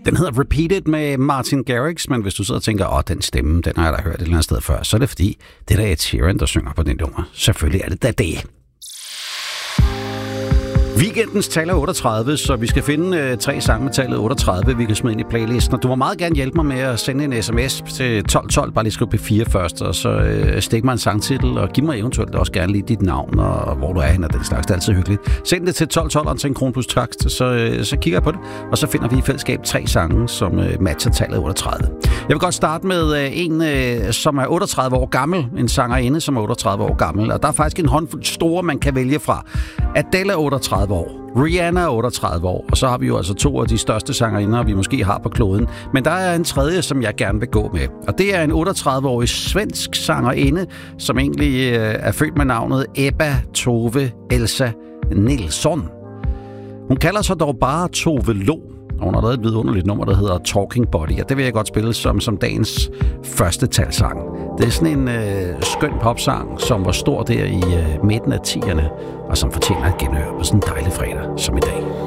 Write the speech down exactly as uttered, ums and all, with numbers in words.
Den hedder Repeated med Martin Garrix, men hvis du sidder og tænker, åh, den stemme, den har jeg da hørt et eller andet sted før, så er det fordi, det er da Ed Sheeran, der synger på den nummer. Selvfølgelig er det da det. Weekendens tal er otteogtredive, så vi skal finde øh, tre sange med tallet otteogtredive, vi kan smide ind i playlisten. Og du må meget gerne hjælpe mig med at sende en sms til tolv tolv, bare lige skriv P fire først, og så øh, stik mig en sangtitel, og giv mig eventuelt også gerne lige dit navn, og hvor du er henne, og den slags. Det er altid hyggeligt. Send det til tolv tolv og til en kron plus takst, så, øh, så kigger jeg på det, og så finder vi i fællesskab tre sange, som øh, matcher tallet otteogtredive. Jeg vil godt starte med øh, en, øh, som er otteogtredive år gammel, en sangerinde, som er otteogtredive år gammel, og der er faktisk en håndfuld store, man kan vælge fra. Adele er otteogtredive år. Rihanna er otteogtredive år, og så har vi jo altså to af de største sangerinder, vi måske har på kloden. Men der er en tredje, som jeg gerne vil gå med. Og det er en otteogtredive-årig svensk sangerinde, som egentlig øh, er født med navnet Ebba Tove Elsa Nilsson. Hun kalder sig dog bare Tove Lo, og hun har lavet et vidunderligt nummer, der hedder Talking Body, og det vil jeg godt spille som, som dagens første talsang. Det er sådan en øh, skøn popsang, som var stor der i øh, midten af tierne, og som fortjener at genhøre på sådan en dejlig fredag som i dag.